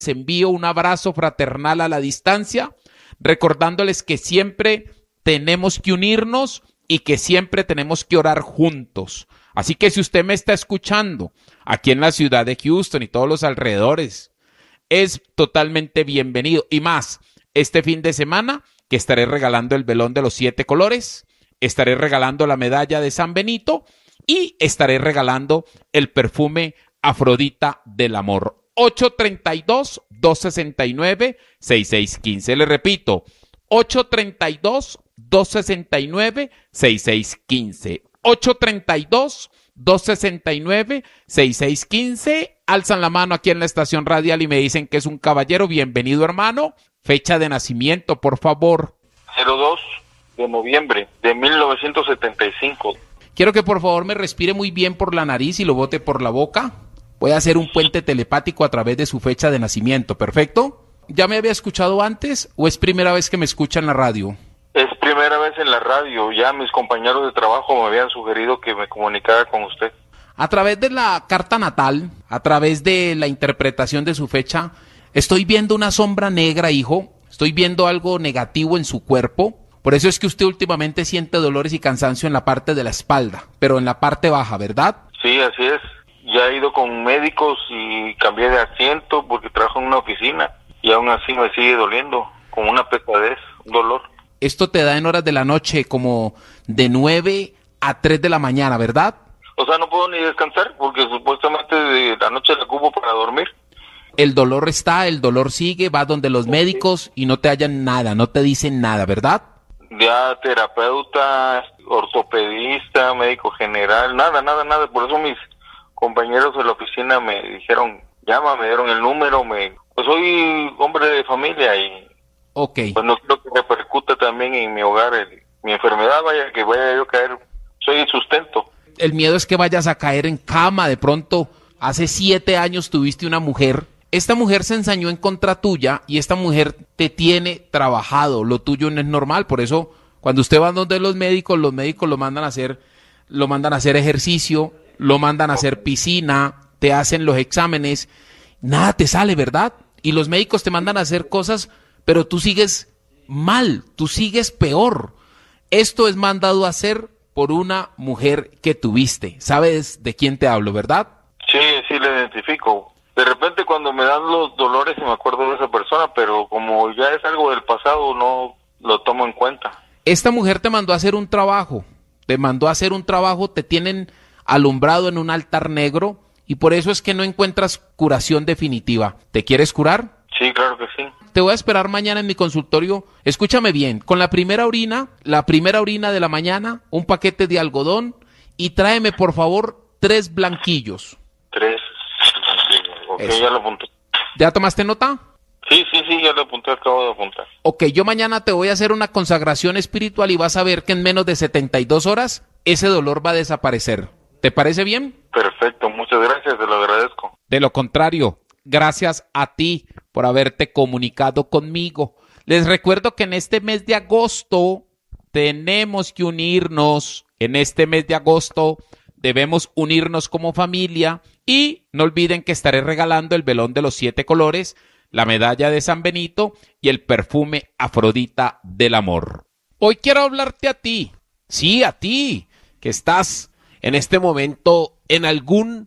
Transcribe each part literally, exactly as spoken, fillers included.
Les envío un abrazo fraternal a la distancia, recordándoles que siempre tenemos que unirnos y que siempre tenemos que orar juntos. Así que si usted me está escuchando aquí en la ciudad de Houston y todos los alrededores, es totalmente bienvenido. Y más, este fin de semana que estaré regalando el velón de los siete colores, estaré regalando la medalla de San Benito y estaré regalando el perfume Afrodita del Amor. ocho treinta y dos, doscientos sesenta y nueve, sesenta y seis quince. Le repito, ocho treinta y dos, doscientos sesenta y nueve, sesenta y seis quince. ocho treinta y dos, doscientos sesenta y nueve, sesenta y seis quince. Alzan la mano aquí en la estación radial y me dicen que es un caballero. Bienvenido, hermano. Fecha de nacimiento, por favor. cero dos de noviembre de mil novecientos setenta y cinco. Quiero que por favor me respire muy bien por la nariz y lo bote por la boca. Voy a hacer un puente telepático a través de su fecha de nacimiento. ¿Perfecto? ¿Ya me había escuchado antes o es primera vez que me escucha en la radio? Es primera vez en la radio. Ya mis compañeros de trabajo me habían sugerido que me comunicara con usted. A través de la carta natal, a través de la interpretación de su fecha, estoy viendo una sombra negra, hijo. Estoy viendo algo negativo en su cuerpo. Por eso es que usted últimamente siente dolores y cansancio en la parte de la espalda, pero en la parte baja, ¿verdad? Sí, así es. Ya he ido con médicos y cambié de asiento porque trabajo en una oficina y aún así me sigue doliendo, con una pesadez, un dolor. Esto te da en horas de la noche, como de nueve a tres de la mañana, ¿verdad? O sea, no puedo ni descansar porque supuestamente de la noche la ocupo para dormir. El dolor está, el dolor sigue, va donde los médicos y no te hallan nada, no te dicen nada, ¿verdad? Ya terapeuta, ortopedista, médico general, nada, nada, nada. Por eso mis compañeros de la oficina me dijeron, llama, me dieron el número, me pues soy hombre de familia y okay. Pues no quiero que repercuta también en mi hogar el, mi enfermedad, vaya que vaya yo a caer, soy el sustento. El miedo es que vayas a caer en cama, de pronto, hace siete años tuviste una mujer, esta mujer se ensañó en contra tuya y esta mujer te tiene trabajado, lo tuyo no es normal, por eso cuando usted va donde los médicos, los médicos lo mandan a hacer, lo mandan a hacer ejercicio, lo mandan a hacer piscina, te hacen los exámenes, nada te sale, ¿verdad? Y los médicos te mandan a hacer cosas, pero tú sigues mal, tú sigues peor. Esto es mandado a hacer por una mujer que tuviste. ¿Sabes de quién te hablo, verdad? Sí, sí, le identifico. De repente cuando me dan los dolores me acuerdo de esa persona, pero como ya es algo del pasado, no lo tomo en cuenta. Esta mujer te mandó a hacer un trabajo, te mandó a hacer un trabajo, te tienen alumbrado en un altar negro y por eso es que no encuentras curación definitiva. ¿Te quieres curar? Sí, claro que sí. Te voy a esperar mañana en mi consultorio. Escúchame bien, con la primera orina, la primera orina de la mañana, un paquete de algodón y tráeme por favor tres blanquillos. Tres blanquillos, ok, eso. Ya lo apunté. ¿Ya tomaste nota? Sí, sí, sí, ya lo apunté, acabo de apuntar. Ok, yo mañana te voy a hacer una consagración espiritual y vas a ver que en menos de setenta y dos horas ese dolor va a desaparecer. ¿Te parece bien? Perfecto, muchas gracias, te lo agradezco. De lo contrario, gracias a ti por haberte comunicado conmigo. Les recuerdo que en este mes de agosto tenemos que unirnos. En este mes de agosto debemos unirnos como familia y no olviden que estaré regalando el velón de los siete colores, la medalla de San Benito y el perfume Afrodita del Amor. Hoy quiero hablarte a ti, sí, a ti, que estás en este momento en algún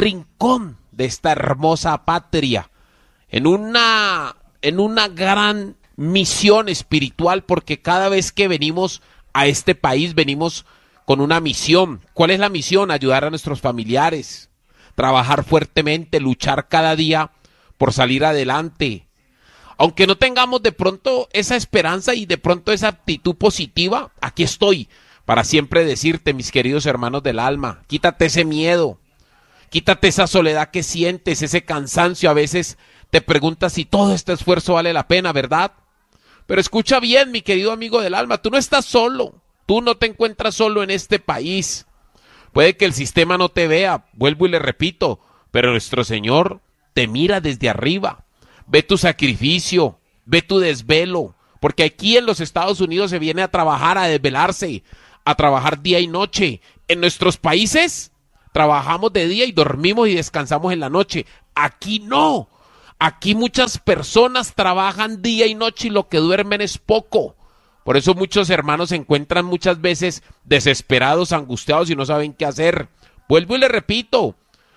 rincón de esta hermosa patria, en una, en una gran misión espiritual, porque cada vez que venimos a este país venimos con una misión. ¿Cuál es la misión? Ayudar a nuestros familiares, trabajar fuertemente, luchar cada día por salir adelante. Aunque no tengamos de pronto esa esperanza y de pronto esa actitud positiva, aquí estoy para siempre decirte, mis queridos hermanos del alma, quítate ese miedo, quítate esa soledad que sientes, ese cansancio. A veces te preguntas si todo este esfuerzo vale la pena, ¿verdad? Pero escucha bien, mi querido amigo del alma, tú no estás solo, tú no te encuentras solo en este país. Puede que el sistema no te vea, vuelvo y le repito, pero nuestro Señor te mira desde arriba, ve tu sacrificio, ve tu desvelo, porque aquí en los Estados Unidos se viene a trabajar, a desvelarse, a trabajar día y noche. En nuestros países trabajamos de día y dormimos y descansamos en la noche. Aquí no, Aquí muchas personas trabajan día y noche y lo que duermen es poco. Por eso muchos hermanos se encuentran muchas veces desesperados, angustiados y no saben qué hacer. Vuelvo y le repito,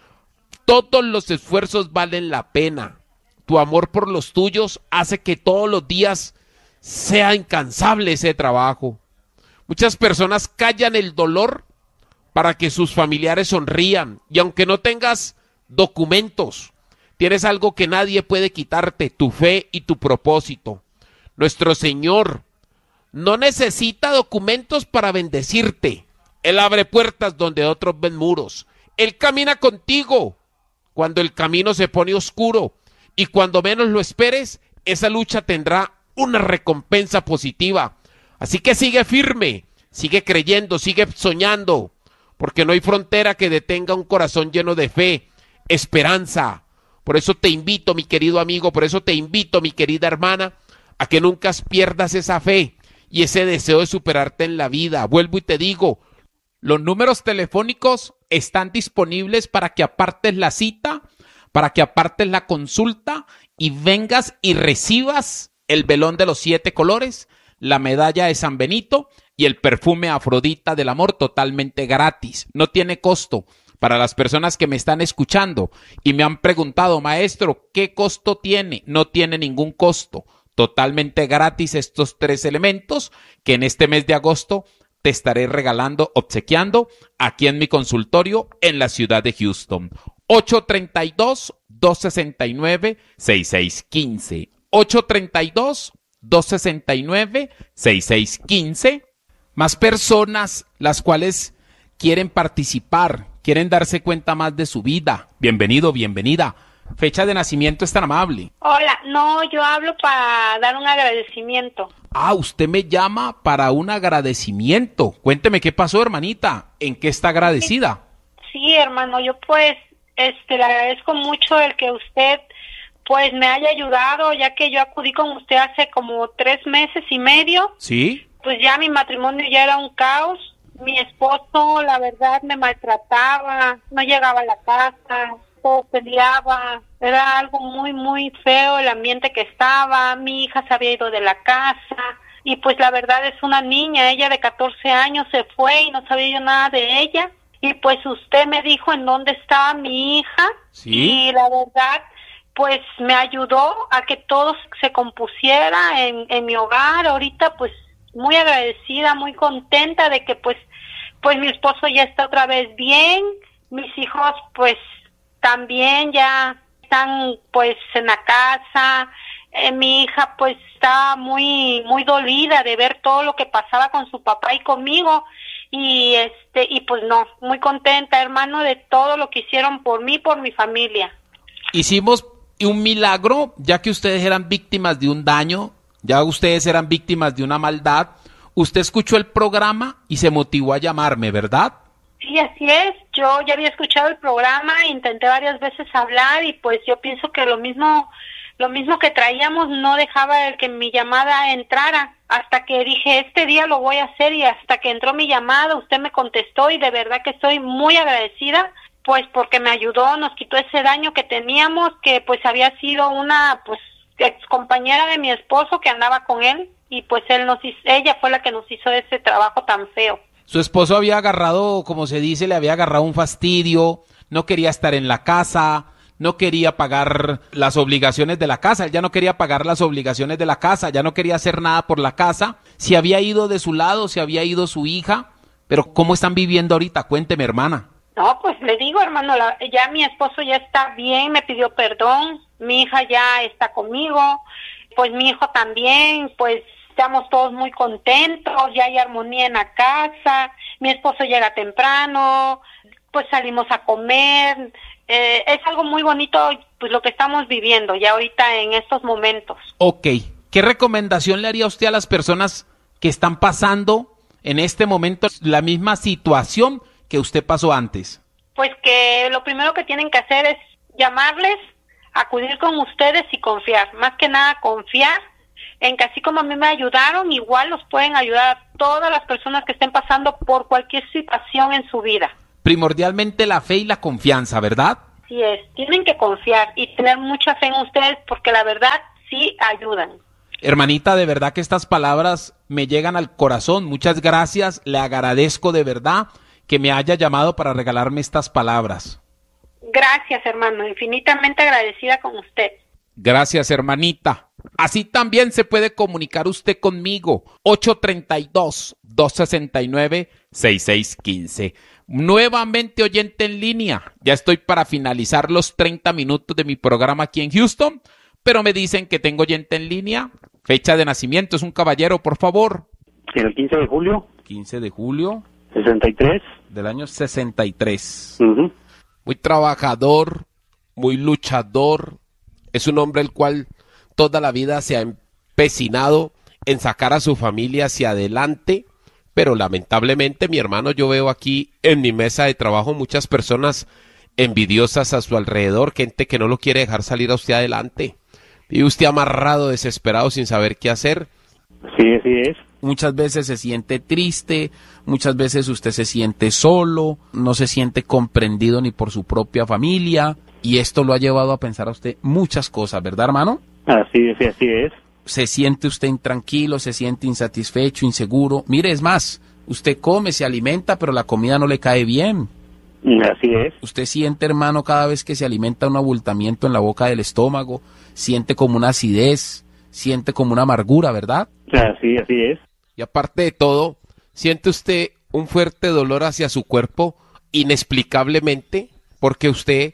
todos los esfuerzos valen la pena. Tu amor por los tuyos hace que todos los días sea incansable ese trabajo. Muchas personas callan el dolor para que sus familiares sonrían. Y aunque no tengas documentos, tienes algo que nadie puede quitarte, tu fe y tu propósito. Nuestro Señor no necesita documentos para bendecirte. Él abre puertas donde otros ven muros. Él camina contigo cuando el camino se pone oscuro. Y cuando menos lo esperes, esa lucha tendrá una recompensa positiva. Así que sigue firme, sigue creyendo, sigue soñando, porque no hay frontera que detenga un corazón lleno de fe, esperanza. Por eso te invito, mi querido amigo, por eso te invito, mi querida hermana, a que nunca pierdas esa fe y ese deseo de superarte en la vida. Vuelvo y te digo, los números telefónicos están disponibles para que apartes la cita, para que apartes la consulta y vengas y recibas el velón de los siete colores, la medalla de San Benito y el perfume Afrodita del amor totalmente gratis. No tiene costo. Para las personas que me están escuchando y me han preguntado, maestro, ¿qué costo tiene? No tiene ningún costo. Totalmente gratis estos tres elementos que en este mes de agosto te estaré regalando, obsequiando aquí en mi consultorio en la ciudad de Houston. ocho tres dos, dos seis nueve, seis seis uno cinco. ocho tres dos, dos seis nueve, seis seis uno cinco. Más personas las cuales quieren participar, quieren darse cuenta más de su vida. Bienvenido, bienvenida. Fecha de nacimiento es tan amable. Hola, no, yo hablo para dar un agradecimiento. Ah, usted me llama para un agradecimiento. Cuénteme qué pasó, hermanita. ¿En qué está agradecida? Sí, sí, hermano, yo pues este le agradezco mucho el que usted pues me haya ayudado, ya que yo acudí con usted hace como tres meses y medio. ¿Sí? Pues ya mi matrimonio ya era un caos. Mi esposo, la verdad, me maltrataba, no llegaba a la casa, todo peleaba, era algo muy, muy feo el ambiente que estaba. Mi hija se había ido de la casa y pues la verdad es una niña, ella de catorce años se fue y no sabía yo nada de ella. Y pues usted me dijo en dónde estaba mi hija. ¿Sí? Y la verdad pues me ayudó a que todo se compusiera en, en mi hogar. Ahorita pues muy agradecida, muy contenta de que pues pues mi esposo ya está otra vez bien, mis hijos pues también ya están pues en la casa. Eh, mi hija pues está muy muy dolida de ver todo lo que pasaba con su papá y conmigo y este y pues no, muy contenta, hermano, de todo lo que hicieron por mí, por mi familia. Hicimos un milagro, ya que ustedes eran víctimas de un daño, ya ustedes eran víctimas de una maldad. Usted escuchó el programa y se motivó a llamarme, ¿verdad? Sí, así es. Yo ya había escuchado el programa, intenté varias veces hablar y pues yo pienso que lo mismo, lo mismo que traíamos no dejaba el que mi llamada entrara. Hasta que dije, este día lo voy a hacer, y hasta que entró mi llamada, usted me contestó y de verdad que estoy muy agradecida, pues porque me ayudó, nos quitó ese daño que teníamos, que pues había sido una pues ex compañera de mi esposo que andaba con él y pues él nos hizo, ella fue la que nos hizo ese trabajo tan feo. Su esposo había agarrado, como se dice, le había agarrado un fastidio, no quería estar en la casa, no quería pagar las obligaciones de la casa, él ya no quería pagar las obligaciones de la casa, ya no quería hacer nada por la casa, se había ido de su lado, se había ido su hija, pero ¿cómo están viviendo ahorita? Cuénteme, hermana. No, pues le digo, hermano, la, ya mi esposo ya está bien, me pidió perdón, mi hija ya está conmigo, pues mi hijo también, pues estamos todos muy contentos, ya hay armonía en la casa, mi esposo llega temprano, pues salimos a comer, eh, es algo muy bonito pues lo que estamos viviendo ya ahorita en estos momentos. Ok, ¿qué recomendación le haría usted a las personas que están pasando en este momento la misma situación que usted pasó antes? Pues que lo primero que tienen que hacer es llamarles, acudir con ustedes y confiar, más que nada confiar en que así como a mí me ayudaron, igual los pueden ayudar a todas las personas que estén pasando por cualquier situación en su vida. Primordialmente la fe y la confianza, ¿verdad? Así es, tienen que confiar y tener mucha fe en ustedes porque la verdad sí ayudan. Hermanita, de verdad que estas palabras me llegan al corazón. Muchas gracias, le agradezco de verdad que me haya llamado para regalarme estas palabras. Gracias, hermano, infinitamente agradecida con usted. Gracias, hermanita. Así también se puede comunicar usted conmigo, ocho tres dos, dos seis nueve, seis seis uno cinco. Nuevamente oyente en línea, ya estoy para finalizar los treinta minutos de mi programa aquí en Houston, pero me dicen que tengo oyente en línea. Fecha de nacimiento, es un caballero, por favor. El quince de julio. quince de julio. sesenta y tres. Del año sesenta y tres. Uh-huh. Muy trabajador, muy luchador. Es un hombre el cual toda la vida se ha empecinado en sacar a su familia hacia adelante, pero lamentablemente, mi hermano, yo veo aquí en mi mesa de trabajo muchas personas envidiosas a su alrededor, gente que no lo quiere dejar salir a usted adelante. Y usted amarrado, desesperado, sin saber qué hacer. Sí, así es. Muchas veces se siente triste, muchas veces usted se siente solo, no se siente comprendido ni por su propia familia, y esto lo ha llevado a pensar a usted muchas cosas, ¿verdad, hermano? Así es, así es. Se siente usted intranquilo, se siente insatisfecho, inseguro. Mire, es más, usted come, se alimenta, pero la comida no le cae bien. Así es. Usted siente, hermano, cada vez que se alimenta un abultamiento en la boca del estómago, siente como una acidez, siente como una amargura, ¿verdad? Así, así es. Y aparte de todo, ¿siente usted un fuerte dolor hacia su cuerpo inexplicablemente? Porque usted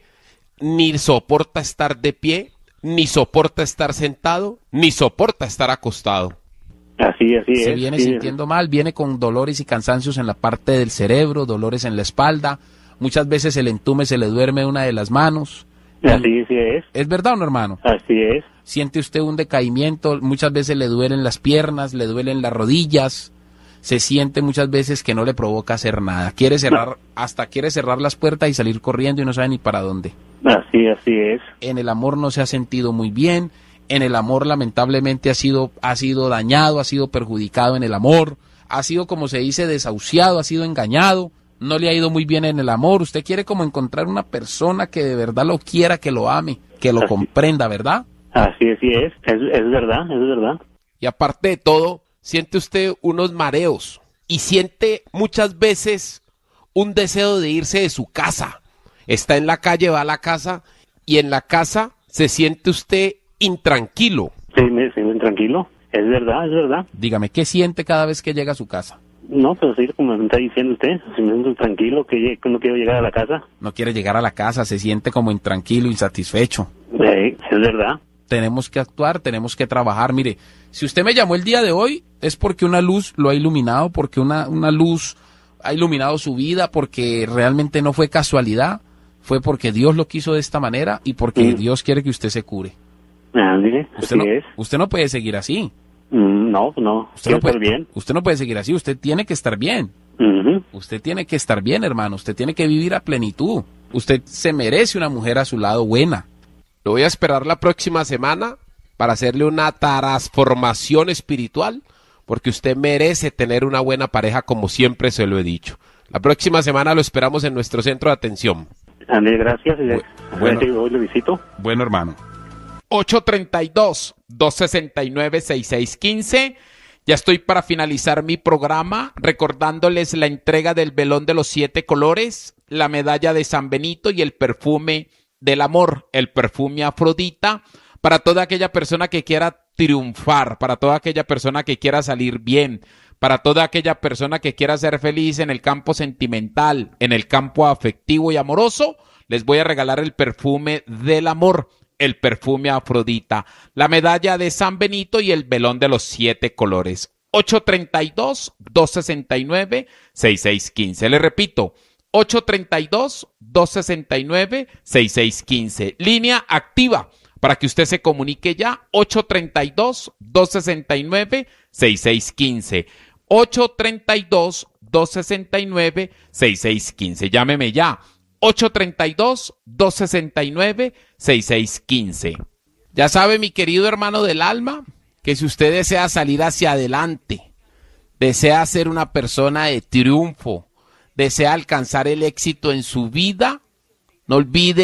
ni soporta estar de pie, ni soporta estar sentado, ni soporta estar acostado. Así, así es. Se viene sí. sintiendo mal, viene con dolores y cansancios en la parte del cerebro, dolores en la espalda. Muchas veces el entume se le duerme una de las manos. Así, así es. ¿Es verdad o no, hermano? Así es. Siente usted un decaimiento, muchas veces le duelen las piernas, le duelen las rodillas, se siente muchas veces que no le provoca hacer nada. Quiere cerrar, hasta quiere cerrar las puertas y salir corriendo y no sabe ni para dónde. Así, así es. En el amor no se ha sentido muy bien, en el amor lamentablemente ha sido, ha sido dañado, ha sido perjudicado en el amor, ha sido, como se dice, desahuciado, ha sido engañado. No le ha ido muy bien en el amor. Usted quiere como encontrar una persona que de verdad lo quiera, que lo ame, que lo Así. comprenda, ¿verdad? Así, así es. Es, es verdad, es verdad. Y aparte de todo, siente usted unos mareos y siente muchas veces un deseo de irse de su casa. Está en la calle, va a la casa y en la casa se siente usted intranquilo. Sí, me siento tranquilo. Es verdad, es verdad. Dígame, ¿qué siente cada vez que llega a su casa? No, pero sí, como me está diciendo usted, si me siento tranquilo, que, llegue, que no quiero llegar a la casa. No quiere llegar a la casa, se siente como intranquilo, insatisfecho. Sí, es verdad. Tenemos que actuar, tenemos que trabajar. Mire, si usted me llamó el día de hoy, es porque una luz lo ha iluminado, porque una, una luz ha iluminado su vida, porque realmente no fue casualidad, fue porque Dios lo quiso de esta manera y porque Mm. Dios quiere que usted se cure. Ah, mire, Usted así no, es. usted no puede seguir así. Mm, no, no, Usted no, quiero estar puede, bien. usted no puede seguir así, usted tiene que estar bien. Ujú. Usted tiene que estar bien, hermano, usted tiene que vivir a plenitud. Usted se merece una mujer a su lado buena. Lo voy a esperar la próxima semana para hacerle una transformación espiritual, porque usted merece tener una buena pareja, como siempre se lo he dicho. La próxima semana lo esperamos en nuestro centro de atención. Andrés, gracias. Bu- A bueno. ver si hoy lo visito. Bueno, hermano. ocho tres dos, dos seis nueve, seis seis uno cinco. Ya estoy para finalizar mi programa, recordándoles la entrega del velón de los siete colores, la medalla de San Benito y el perfume del amor, el perfume Afrodita, para toda aquella persona que quiera triunfar, para toda aquella persona que quiera salir bien, para toda aquella persona que quiera ser feliz en el campo sentimental, en el campo afectivo y amoroso. Les voy a regalar el perfume del amor, el perfume Afrodita, la medalla de San Benito y el velón de los siete colores. ocho tres dos, dos seis nueve, seis seis uno cinco. Le repito, ocho tres dos, dos seis nueve, seis seis uno cinco. Línea activa para que usted se comunique ya. ocho tres dos, dos seis nueve, seis seis uno cinco. ocho tres dos, dos seis nueve, seis seis uno cinco. Llámeme ya. ocho tres dos, dos seis nueve, seis seis uno cinco. Ya sabe, mi querido hermano del alma, que si usted desea salir hacia adelante, desea ser una persona de triunfo, desea alcanzar el éxito en su vida, no olvide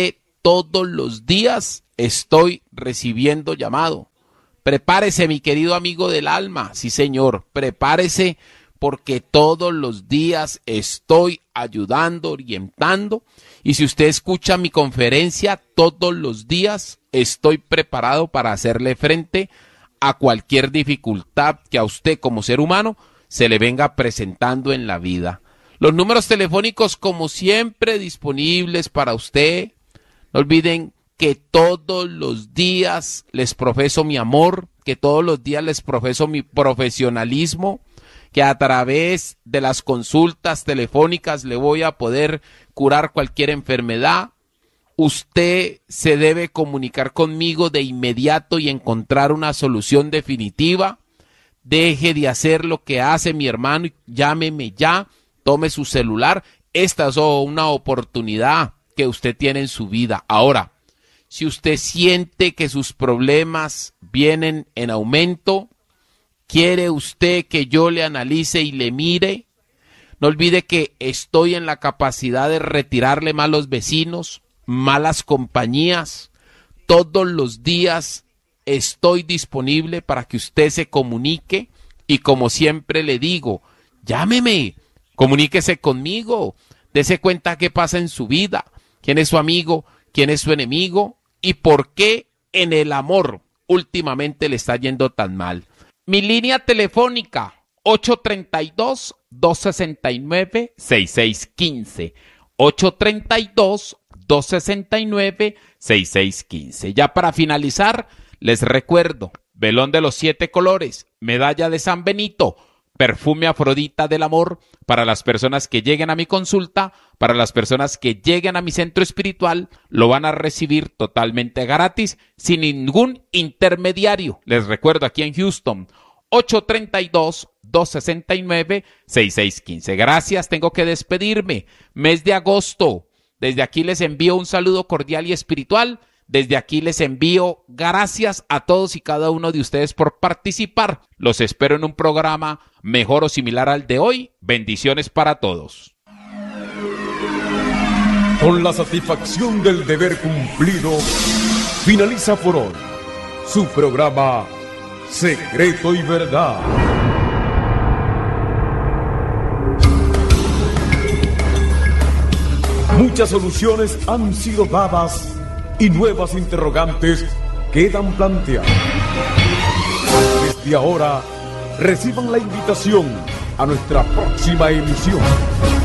todos los días estoy recibiendo llamado. Prepárese, mi querido amigo del alma. Sí, señor, prepárese porque todos los días estoy ayudando, orientando. Y si usted escucha mi conferencia, todos los días estoy preparado para hacerle frente a cualquier dificultad que a usted como ser humano se le venga presentando en la vida. Los números telefónicos, como siempre, disponibles para usted. No olviden que todos los días les profeso mi amor, que todos los días les profeso mi profesionalismo, que a través de las consultas telefónicas le voy a poder curar cualquier enfermedad. Usted se debe comunicar conmigo de inmediato y encontrar una solución definitiva. Deje de hacer lo que hace mi hermano y llámeme ya, tome su celular. Esta es una oportunidad que usted tiene en su vida. Ahora, si usted siente que sus problemas vienen en aumento, ¿quiere usted que yo le analice y le mire? No olvide que estoy en la capacidad de retirarle malos vecinos, malas compañías. Todos los días estoy disponible para que usted se comunique y, como siempre le digo, llámeme, comuníquese conmigo, dése cuenta qué pasa en su vida, quién es su amigo, quién es su enemigo y por qué en el amor últimamente le está yendo tan mal. Mi línea telefónica ocho tres dos, dos seis nueve, seis seis uno cinco, ocho tres dos, dos seis nueve, seis seis uno cinco. Ya para finalizar, les recuerdo, velón de los siete colores, medalla de San Benito, perfume Afrodita del amor para las personas que lleguen a mi consulta, para las personas que lleguen a mi centro espiritual, lo van a recibir totalmente gratis, sin ningún intermediario. Les recuerdo aquí en Houston, ocho tres dos, dos seis nueve, seis seis uno cinco. Gracias, tengo que despedirme. Mes de agosto. Desde aquí les envío un saludo cordial y espiritual. Desde aquí les envío gracias a todos y cada uno de ustedes por participar. Los espero en un programa mejor o similar al de hoy. Bendiciones para todos. Con la satisfacción del deber cumplido, finaliza por hoy su programa Secreto y Verdad. Muchas soluciones han sido dadas y nuevas interrogantes quedan planteadas. Desde ahora, reciban la invitación a nuestra próxima emisión.